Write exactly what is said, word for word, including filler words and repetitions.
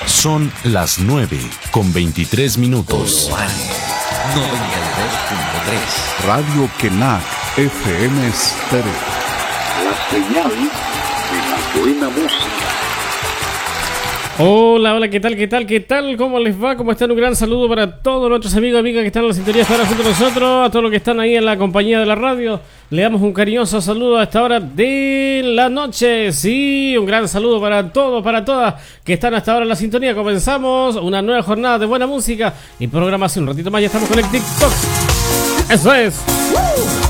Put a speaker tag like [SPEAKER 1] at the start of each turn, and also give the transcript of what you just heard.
[SPEAKER 1] Son las nueve con veintitrés minutos.
[SPEAKER 2] noventa y dos punto tres.
[SPEAKER 3] Radio Quenac F M Stereo.
[SPEAKER 4] La señal de la buena música.
[SPEAKER 5] Hola, hola, ¿qué tal, qué tal, qué tal? ¿Cómo les va? ¿Cómo están? Un gran saludo para todos nuestros amigos y amigas que están en la sintonía esta hora junto a nosotros, a todos los que están ahí en la compañía de la radio. Le damos un cariñoso saludo a esta hora de la noche. Sí, un gran saludo para todos, para todas que están hasta ahora en la sintonía. Comenzamos una nueva jornada de buena música y programación. Un ratito más ya estamos con el TikTok. Eso es.